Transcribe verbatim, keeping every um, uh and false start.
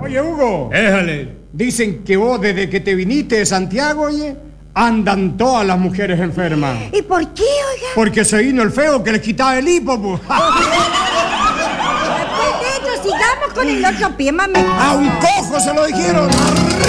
Oye, Hugo. Déjale. Dicen que vos desde que te viniste de Santiago, oye, andan todas las mujeres enfermas. ¿Y por qué, oiga? Porque se vino el feo que les quitaba el hipo, pues. Después de esto, sigamos con el otro pie, mami. A un cojo se lo dijeron.